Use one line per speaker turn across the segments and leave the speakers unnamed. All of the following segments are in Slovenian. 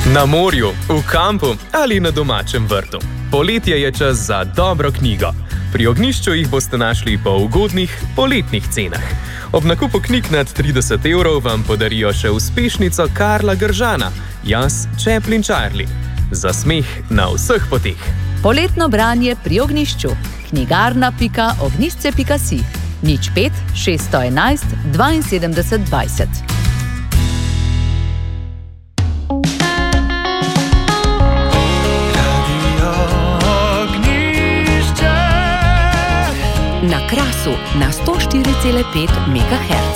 Na morju, v kampu ali na domačem vrtu. Poletje je čas za dobro knjigo. Pri Ognjišču jih boste našli po ugodnih poletnih cenah. Ob nakupu knjig nad 30 € vam podarijo še uspešnico Karla Gržana, Jaz, Chaplin Charlie. Za smeh na vseh poteh.
Poletno branje pri Ognjišču. knjigarna.ognjišče.si 05 611 72 20. Na Krasu na 104,5 MHz.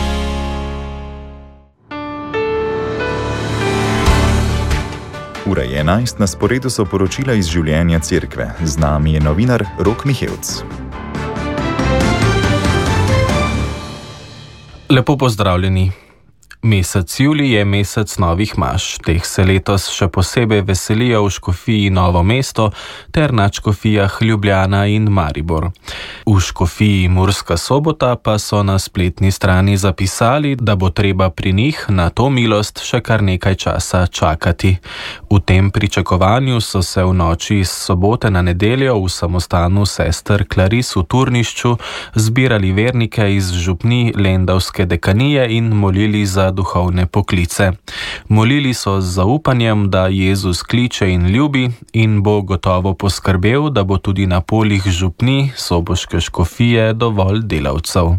Ura je 11, na sporedu so poročila iz življenja cerkve. Z nami je novinar Rok Mihevc.
Lepo pozdravljeni. Mesec julij je mesec novih maš. Teh se letos še posebej veselijo v škofiji Novo mesto ter nadškofijah Ljubljana in Maribor. V škofiji Murska Sobota pa so na spletni strani zapisali, da bo treba pri njih na to milost še kar nekaj časa čakati. V tem pričakovanju so se v noči iz sobote na nedeljo v samostanu sester Klaris v Turnišču zbirali vernike iz župnij Lendavske dekanije in molili za duhovne poklice. Molili so z zaupanjem, da Jezus kliče in ljubi in bo gotovo poskrbel, da bo tudi na poljih župnij soboške škofije dovolj delavcev.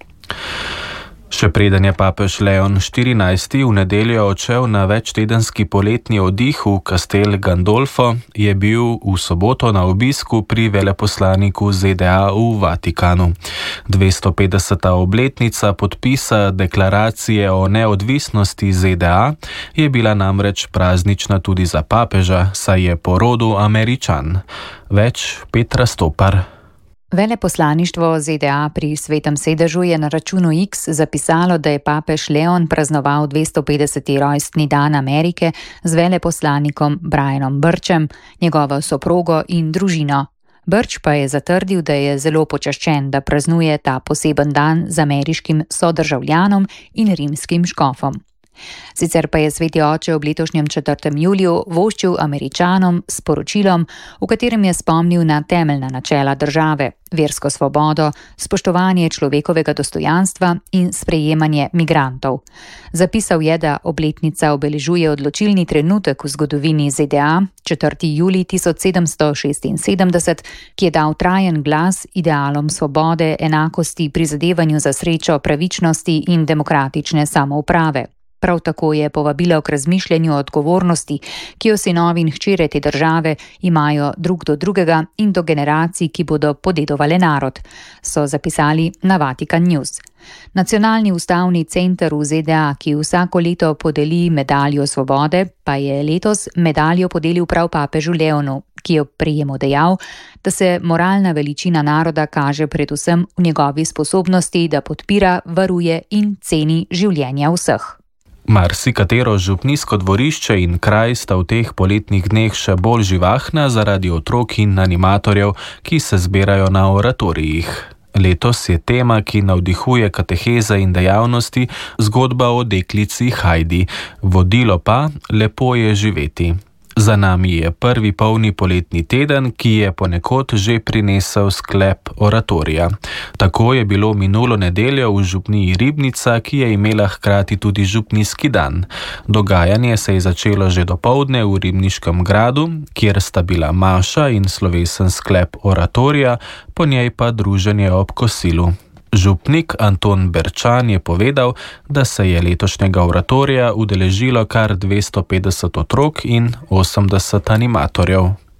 Še preden je papež Leon XIV. V nedeljo odšel na večtedenski poletni oddih v Castel Gandolfo, je bil v soboto na obisku pri veleposlaniku ZDA v Vatikanu. 250. obletnica podpisa deklaracije o neodvisnosti ZDA je bila namreč praznična tudi za papeža, saj je po rodu Američan. Več Petra Stopar.
Veleposlaništvo ZDA pri Svetem sedežu je na računu X zapisalo, da je papež Leon praznoval 250. rojstni dan Amerike z veleposlanikom Brianom Birchem, njegovo soprogo in družino. Birch pa je zatrdil, da je zelo počaščen, da praznuje ta poseben dan z ameriškim sodržavljanom in rimskim škofom. Sicer pa je sveti oče ob letošnjem 4. juliju voščil Američanom s poročilom, v katerem je spomnil na temeljna načela države, versko svobodo, spoštovanje človekovega dostojanstva in sprejemanje migrantov. Zapisal je, da obletnica obeležuje odločilni trenutek v zgodovini ZDA, 4. julij 1776, ki je dal trajen glas idealom svobode, enakosti, prizadevanju za srečo, pravičnosti in demokratične samouprave. Prav tako je povabilo k razmišljanju o odgovornosti, ki jo sinovi in hčere te države imajo drug do drugega in do generacij, ki bodo podedovale narod, so zapisali na Vatican News. Nacionalni ustavni center v ZDA, ki vsako leto podeli medaljo svobode, pa je letos medaljo podelil prav papežu Leonu, ki je ob prejemu dejal, da se moralna veličina naroda kaže predvsem v njegovi sposobnosti, da podpira, varuje in ceni življenja vseh.
Marsikatero župnijsko dvorišče in kraj sta v teh poletnih dneh še bolj živahna zaradi otrok in animatorjev, ki se zbirajo na oratorijih. Letos je tema, ki navdihuje kateheze in dejavnosti, zgodba o deklici Hajdi. Vodilo pa lepo je živeti. Za nami je prvi polni poletni teden, ki je ponekod že prinesel sklep oratorija. Tako je bilo minulo nedeljo v župniji Ribnica, ki je imela hkrati tudi župnijski dan. Dogajanje se je začelo že dopoldne v Ribniškem gradu, kjer sta bila maša in slovesen sklep oratorija, po njej pa druženje ob kosilu. Župnik Anton Berčan je povedal, da se je letošnjega oratorija udeležilo kar 250 otrok in 80 animatorjev.